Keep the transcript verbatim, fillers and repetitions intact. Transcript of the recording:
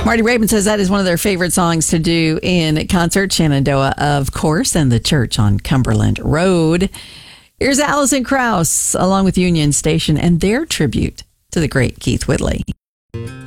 Marty Raven says that is one of their favorite songs to do in concert. Shenandoah, of course, and the church on Cumberland Road. Here's Alison Krauss along with Union Station and their tribute to the great Keith Whitley.